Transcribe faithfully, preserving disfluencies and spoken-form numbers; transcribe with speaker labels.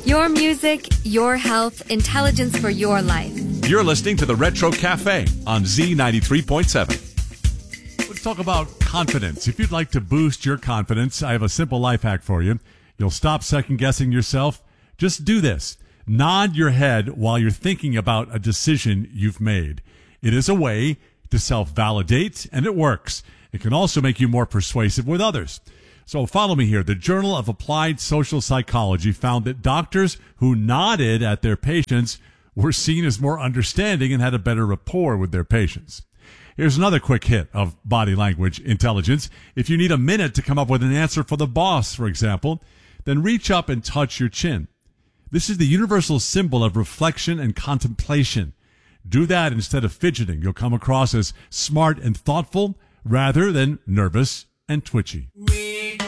Speaker 1: Your music, your health, intelligence for your life.
Speaker 2: You're listening to the Retro Cafe on Z ninety-three point seven. Let's talk about confidence. If you'd like to boost your confidence, I have a simple life hack for you. You'll stop second-guessing yourself. Just do this. Nod your head while you're thinking about a decision you've made. It is a way to self-validate, and it works. It can also make you more persuasive with others. So follow me here. The Journal of Applied Social Psychology found that doctors who nodded at their patients were seen as more understanding and had a better rapport with their patients. Here's another quick hit of body language intelligence. If you need a minute to come up with an answer for the boss, for example, then reach up and touch your chin. This is the universal symbol of reflection and contemplation. Do that instead of fidgeting. You'll come across as smart and thoughtful rather than nervous and twitchy.